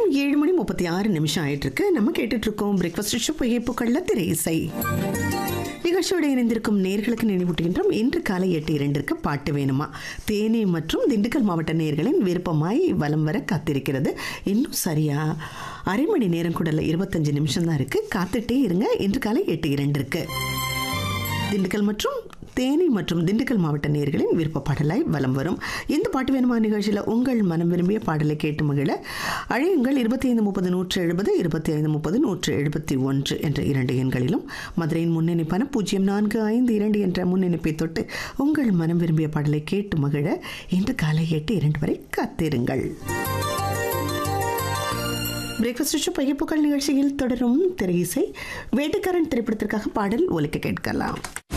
7:36 ஆயிட்டிருக்கு. நம்ம கேட்டுட்ருக்கோம் breakfast show புகைப்புக்கள்ல திரை இசை நிகழ்ச்சியோடு இணைந்திருக்கும் நேர்களுக்கு நினைவூட்டுகின்றோம். இன்று காலை 8:02 பாட்டு வேணுமா தேனி மற்றும் திண்டுக்கல் மாவட்ட நேர்களின் விருப்பமாய் வலம் வர காத்திருக்கிறது. இன்னும் சரியா அரை மணி நேரம் கூட 25 நிமிஷம் தான் இருக்கு. காத்துட்டே இருங்க. இன்று காலை 8:02 திண்டுக்கல் மற்றும் தேனி மற்றும் திண்டுக்கல் மாவட்ட நேயர்களின் விருப்ப பாடலாய் வலம் வரும். இந்த பாட்டு வேணுமா நிகழ்ச்சியில் உங்கள் மனம் விரும்பிய பாடலை கேட்டு மகிழ அழையுங்கள். 2530 170 2530 171 என்ற 2 எண்களிலும் மதுரையின் முன்னிணைப்பான 0452 என்ற முன்னிணைப்பை தொட்டு உங்கள் மனம் விரும்பிய பாடலை கேட்டு மகிழ இன்று காலை 8:02 வரை காத்திருங்கள். பிரேக்ஃபாஸ்ட் ஷோ பையப்புக்கள் நிகழ்ச்சியில் தொடரும் திரை இசை. வேட்டைக்காரன் திரைப்படத்திற்காக பாடல் ஒலிக்க கேட்கலாம்.